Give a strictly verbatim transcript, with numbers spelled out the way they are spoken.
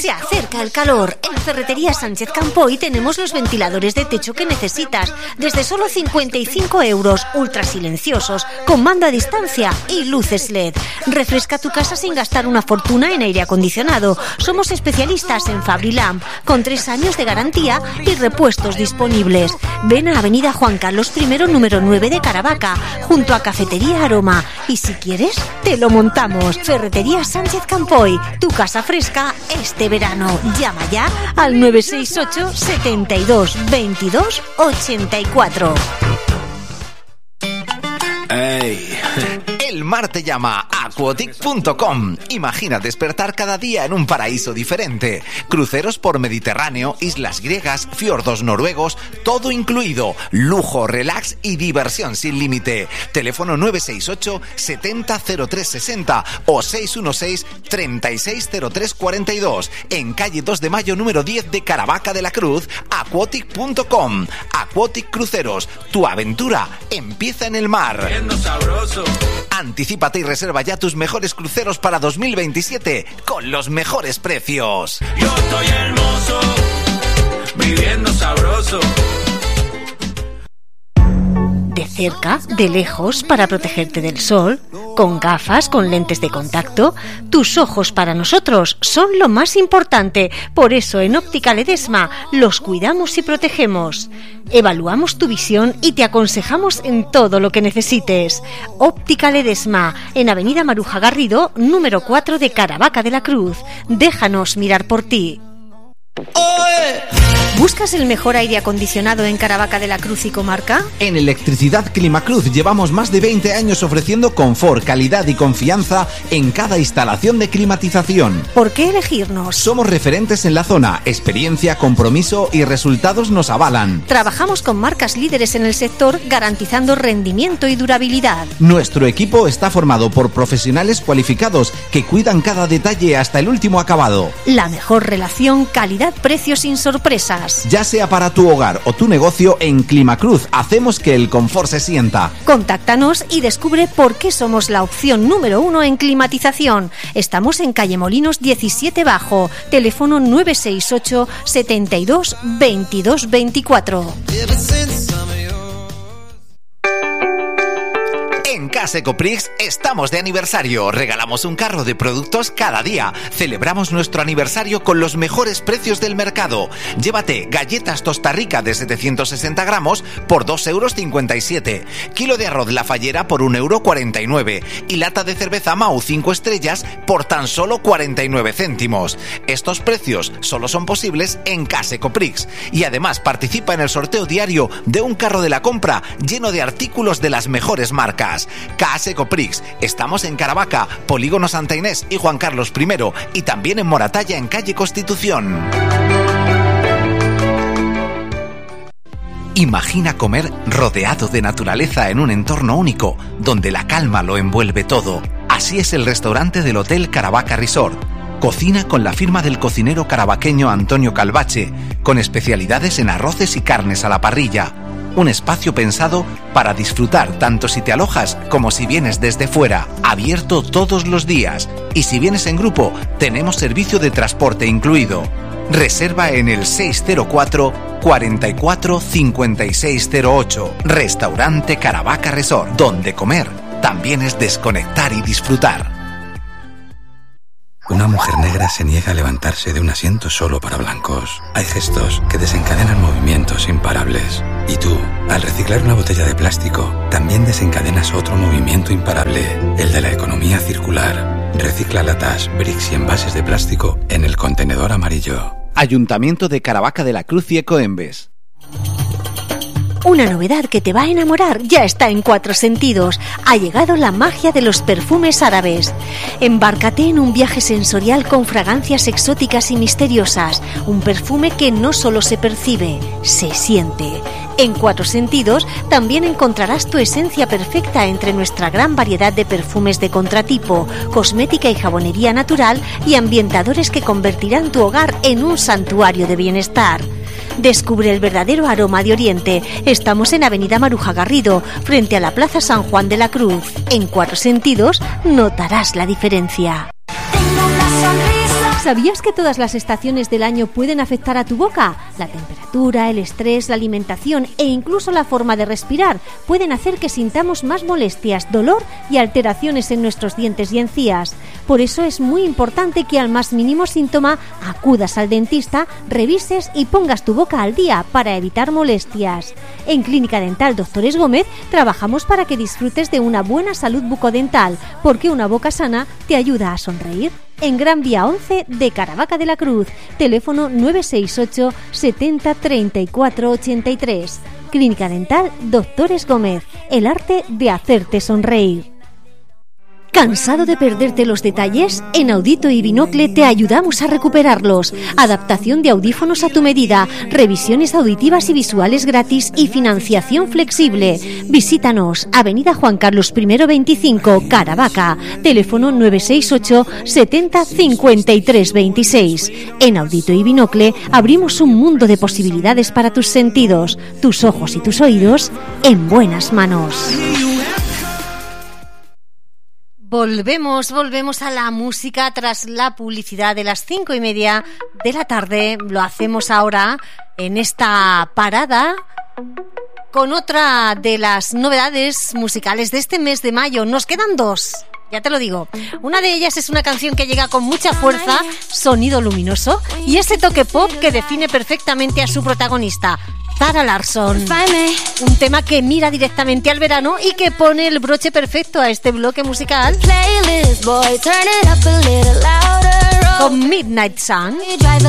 Se acerca el calor. En Ferretería Sánchez Campoy tenemos los ventiladores de techo que necesitas. Desde solo cincuenta y cinco euros, ultra silenciosos, con mando a distancia y luces L E D. Refresca tu casa sin gastar una fortuna en aire acondicionado. Somos especialistas en Fabrilamp, con tres años de garantía y repuestos disponibles. Ven a Avenida Juan Carlos primero, número nueve de Caravaca, junto a Cafetería Aroma. Y si quieres, te lo montamos. Ferretería Sánchez Campoy, tu casa fresca este verano. Llama ya al nueve seis ocho, setenta y dos, veintidós, ochenta y cuatro. Hey. El mar te llama. Aquatic punto com. Imagina despertar cada día en un paraíso diferente. Cruceros por Mediterráneo, islas griegas, fiordos noruegos, todo incluido. Lujo, relax y diversión sin límite. Teléfono nueve seis ocho, setenta, cero tres sesenta o seis uno seis, treinta y seis, cero tres cuarenta y dos. En calle dos de mayo número diez de Caravaca de la Cruz. Aquatic punto com. Aquatic Cruceros. Tu aventura empieza en el mar. Anticípate y reserva ya tus mejores cruceros para dos mil veintisiete con los mejores precios. Yo estoy hermoso, viviendo sabroso. De cerca, de lejos, para protegerte del sol, con gafas, con lentes de contacto. Tus ojos para nosotros son lo más importante. Por eso en Óptica Ledesma los cuidamos y protegemos. Evaluamos tu visión y te aconsejamos en todo lo que necesites. Óptica Ledesma, en Avenida Maruja Garrido, número cuatro de Caravaca de la Cruz. Déjanos mirar por ti. ¿Buscas el mejor aire acondicionado en Caravaca de la Cruz y comarca? En Electricidad Climacruz llevamos más de veinte años ofreciendo confort, calidad y confianza en cada instalación de climatización. ¿Por qué elegirnos? Somos referentes en la zona, experiencia, compromiso y resultados nos avalan. Trabajamos con marcas líderes en el sector, garantizando rendimiento y durabilidad. Nuestro equipo está formado por profesionales cualificados que cuidan cada detalle hasta el último acabado. La mejor relación calidad-precio sin sorpresas. Ya sea para tu hogar o tu negocio, en Climacruz hacemos que el confort se sienta. Contáctanos y descubre por qué somos la opción número uno en climatización. Estamos en calle Molinos diecisiete Bajo, teléfono nueve seis ocho, setenta y dos, veintidós, veinticuatro. En Casa Ecoprix estamos de aniversario. Regalamos un carro de productos cada día. Celebramos nuestro aniversario con los mejores precios del mercado. Llévate galletas Tosta Rica de setecientos sesenta gramos por dos euros cincuenta y siete. Kilo de arroz La Fallera por un euro cuarenta y nueve. Y lata de cerveza Mau cinco estrellas por tan solo cuarenta y nueve céntimos. Estos precios solo son posibles en Casa Ecoprix. Y además participa en el sorteo diario de un carro de la compra lleno de artículos de las mejores marcas. Casa Ecoprix. Estamos en Caravaca, Polígono Santa Inés y Juan Carlos primero, y también en Moratalla, en calle Constitución. Imagina comer rodeado de naturaleza en un entorno único, donde la calma lo envuelve todo. Así es el restaurante del Hotel Caravaca Resort. Cocina con la firma del cocinero caravaqueño Antonio Calvache, con especialidades en arroces y carnes a la parrilla. Un espacio pensado para disfrutar tanto si te alojas como si vienes desde fuera. Abierto todos los días. Y si vienes en grupo, tenemos servicio de transporte incluido. Reserva en el seis cero cuatro, cuarenta y cuatro, cincuenta y seis cero ocho. Restaurante Caravaca Resort, donde comer también es desconectar y disfrutar. Una mujer negra se niega a levantarse de un asiento solo para blancos. Hay gestos que desencadenan movimientos imparables. Y tú, al reciclar una botella de plástico, también desencadenas otro movimiento imparable, el de la economía circular. Recicla latas, bricks y envases de plástico en el contenedor amarillo. Ayuntamiento de Caravaca de la Cruz y Ecoembes. Una novedad que te va a enamorar ya está en Cuatro Sentidos. Ha llegado la magia de los perfumes árabes. Embárcate en un viaje sensorial con fragancias exóticas y misteriosas. Un perfume que no solo se percibe, se siente. En Cuatro Sentidos también encontrarás tu esencia perfecta entre nuestra gran variedad de perfumes de contratipo, cosmética y jabonería natural y ambientadores que convertirán tu hogar en un santuario de bienestar. Descubre el verdadero aroma de Oriente. Estamos en Avenida Maruja Garrido, frente a la Plaza San Juan de la Cruz. En Cuatro Sentidos notarás la diferencia. ¿Sabías que todas las estaciones del año pueden afectar a tu boca? La temperatura, el estrés, la alimentación e incluso la forma de respirar pueden hacer que sintamos más molestias, dolor y alteraciones en nuestros dientes y encías. Por eso es muy importante que al más mínimo síntoma acudas al dentista, revises y pongas tu boca al día para evitar molestias. En Clínica Dental Doctores Gómez trabajamos para que disfrutes de una buena salud bucodental, porque una boca sana te ayuda a sonreír. En Gran Vía once de Caravaca de la Cruz, teléfono nueve seis ocho setenta treinta y cuatro ochenta y tres. Clínica Dental Doctores Gómez, el arte de hacerte sonreír. ¿Cansado de perderte los detalles? En Audito y Binocle te ayudamos a recuperarlos. Adaptación de audífonos a tu medida, revisiones auditivas y visuales gratis y financiación flexible. Visítanos, Avenida Juan Carlos I veinticinco, Caravaca. Teléfono nueve seis ocho setenta cincuenta y tres veintiséis. En Audito y Binocle abrimos un mundo de posibilidades para tus sentidos, tus ojos y tus oídos en buenas manos. Volvemos, volvemos a la música tras la publicidad de las cinco y media de la tarde. Lo hacemos ahora en esta parada con otra de las novedades musicales de este mes de mayo. Nos quedan dos, ya te lo digo. Una de ellas es una canción que llega con mucha fuerza, sonido luminoso y ese toque pop que define perfectamente a su protagonista, Zara Larsson. Un tema que mira directamente al verano y que pone el broche perfecto a este bloque musical con Midnight Sun.